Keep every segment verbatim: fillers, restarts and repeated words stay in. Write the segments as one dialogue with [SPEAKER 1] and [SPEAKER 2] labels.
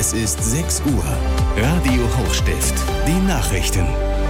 [SPEAKER 1] Es ist sechs Uhr. Radio Hochstift. Die Nachrichten.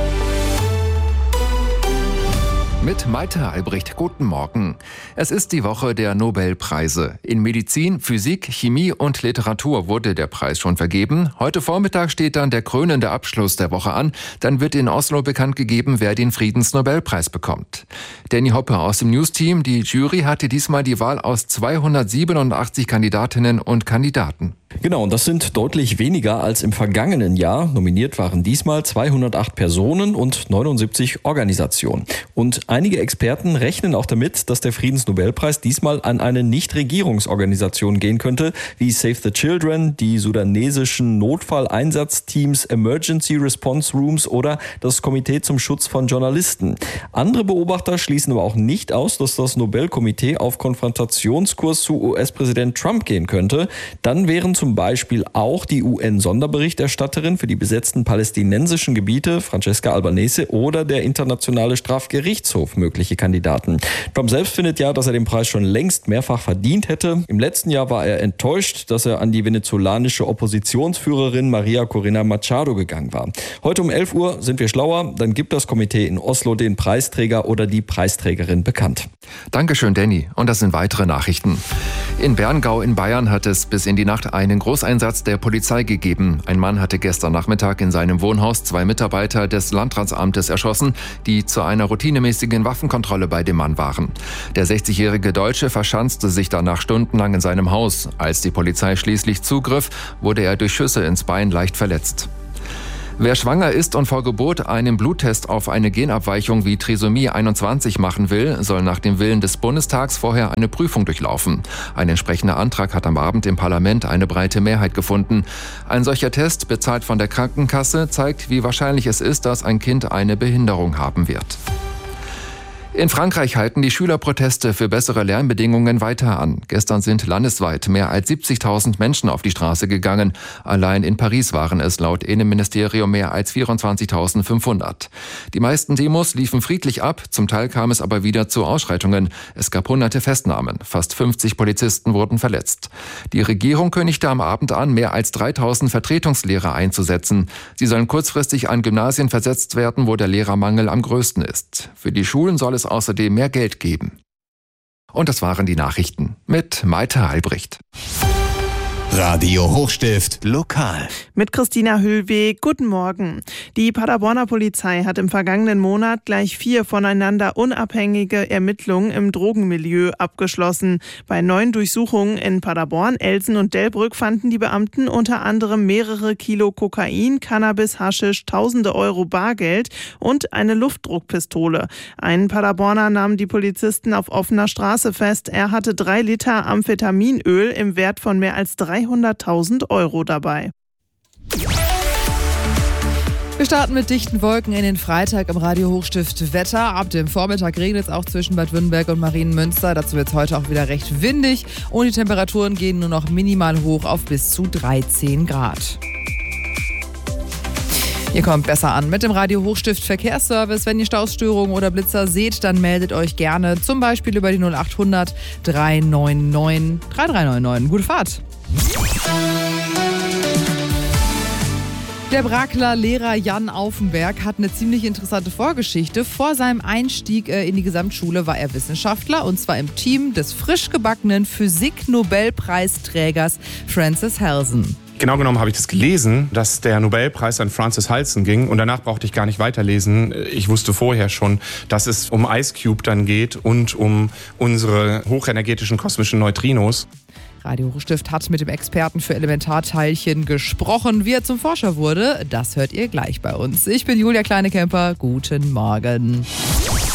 [SPEAKER 2] Mit Maite Albrecht, guten Morgen. Es ist die Woche der Nobelpreise. In Medizin, Physik, Chemie und Literatur wurde der Preis schon vergeben. Heute Vormittag steht dann der krönende Abschluss der Woche an. Dann wird in Oslo bekannt gegeben, wer den Friedensnobelpreis bekommt. Danny Hoppe aus dem News-Team. Die Jury hatte diesmal die Wahl aus zweihundertsiebenundachtzig Kandidatinnen und Kandidaten.
[SPEAKER 3] Genau, und das sind deutlich weniger als im vergangenen Jahr. Nominiert waren diesmal zweihundertacht Personen und neunundsiebzig Organisationen. Und einige Experten rechnen auch damit, dass der Friedensnobelpreis diesmal an eine Nichtregierungsorganisation gehen könnte, wie Save the Children, die sudanesischen Notfalleinsatzteams, Emergency Response Rooms oder das Komitee zum Schutz von Journalisten. Andere Beobachter schließen aber auch nicht aus, dass das Nobelkomitee auf Konfrontationskurs zu U S-Präsident Trump gehen könnte. Dann wären zum Beispiel auch die U N-Sonderberichterstatterin für die besetzten palästinensischen Gebiete, Francesca Albanese, oder der Internationale Strafgerichtshof mögliche Kandidaten. Trump selbst findet ja, dass er den Preis schon längst mehrfach verdient hätte. Im letzten Jahr war er enttäuscht, dass er an die venezolanische Oppositionsführerin Maria Corina Machado gegangen war. Heute um elf Uhr sind wir schlauer. Dann gibt das Komitee in Oslo den Preisträger oder die Preisträgerin bekannt.
[SPEAKER 2] Dankeschön, Danny. Und das sind weitere Nachrichten. In Berngau in Bayern hat es bis in die Nacht einen Großeinsatz der Polizei gegeben. Ein Mann hatte gestern Nachmittag in seinem Wohnhaus zwei Mitarbeiter des Landratsamtes erschossen, die zu einer routinemäßigen Waffenkontrolle bei dem Mann waren. Der sechzigjährige Deutsche verschanzte sich danach stundenlang in seinem Haus. Als die Polizei schließlich zugriff, wurde er durch Schüsse ins Bein leicht verletzt. Wer schwanger ist und vor Geburt einen Bluttest auf eine Genabweichung wie Trisomie einundzwanzig machen will, soll nach dem Willen des Bundestags vorher eine Prüfung durchlaufen. Ein entsprechender Antrag hat am Abend im Parlament eine breite Mehrheit gefunden. Ein solcher Test, bezahlt von der Krankenkasse, zeigt, wie wahrscheinlich es ist, dass ein Kind eine Behinderung haben wird. In Frankreich halten die Schülerproteste für bessere Lernbedingungen weiter an. Gestern sind landesweit mehr als siebzigtausend Menschen auf die Straße gegangen. Allein in Paris waren es laut Innenministerium mehr als vierundzwanzigtausendfünfhundert. Die meisten Demos liefen friedlich ab, zum Teil kam es aber wieder zu Ausschreitungen. Es gab hunderte Festnahmen, fast fünfzig Polizisten wurden verletzt. Die Regierung kündigte am Abend an, mehr als dreitausend Vertretungslehrer einzusetzen. Sie sollen kurzfristig an Gymnasien versetzt werden, wo der Lehrermangel am größten ist. Für die Schulen soll es außerdem mehr Geld geben. Und das waren die Nachrichten mit Maite Albrecht.
[SPEAKER 1] Radio Hochstift lokal.
[SPEAKER 4] Mit Christina Hüllweg. Guten Morgen. Die Paderborner Polizei hat im vergangenen Monat gleich vier voneinander unabhängige Ermittlungen im Drogenmilieu abgeschlossen. Bei neun Durchsuchungen in Paderborn, Elsen und Delbrück fanden die Beamten unter anderem mehrere Kilo Kokain, Cannabis, Haschisch, tausende Euro Bargeld und eine Luftdruckpistole. Einen Paderborner nahmen die Polizisten auf offener Straße fest. Er hatte drei Liter Amphetaminöl im Wert von mehr als dreihunderttausend Euro dabei.
[SPEAKER 5] Wir starten mit dichten Wolken in den Freitag im Radio Hochstift Wetter. Ab dem Vormittag regnet es auch zwischen Bad Württemberg und Marienmünster. Dazu wird es heute auch wieder recht windig und die Temperaturen gehen nur noch minimal hoch auf bis zu dreizehn Grad. Ihr kommt besser an mit dem Radio Hochstift Verkehrsservice. Wenn ihr Stausstörungen oder Blitzer seht, dann meldet euch gerne. Zum Beispiel über die null acht hundert drei neun neun drei drei neun neun. Gute Fahrt! Der Brakler Lehrer Jan Aufenberg hat eine ziemlich interessante Vorgeschichte. Vor seinem Einstieg in die Gesamtschule war er Wissenschaftler und zwar im Team des frisch gebackenen Physik-Nobelpreisträgers Francis Halsen.
[SPEAKER 6] Genau genommen habe ich das gelesen, dass der Nobelpreis an Francis Halsen ging und danach brauchte ich gar nicht weiterlesen. Ich wusste vorher schon, dass es um Ice Cube dann geht und um unsere hochenergetischen kosmischen Neutrinos.
[SPEAKER 5] Radio Hochstift hat mit dem Experten für Elementarteilchen gesprochen. Wie er zum Forscher wurde, das hört ihr gleich bei uns. Ich bin Julia Kleinekemper. Guten Morgen.